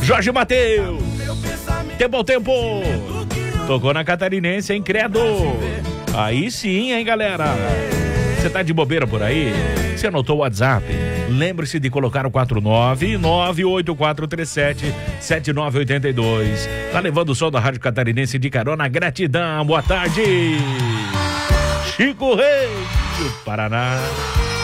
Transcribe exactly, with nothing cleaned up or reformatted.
Jorge Mateus. Tempo ao tempo. Tocou na Catarinense, hein, credo. Aí sim, hein, galera. Você tá de bobeira por aí? Você anotou o WhatsApp? Lembre-se de colocar o quatro nove nove oito quatro três sete sete nove oito dois. Tá levando o som da Rádio Catarinense de carona. Gratidão, boa tarde. Chico Reis do Paraná.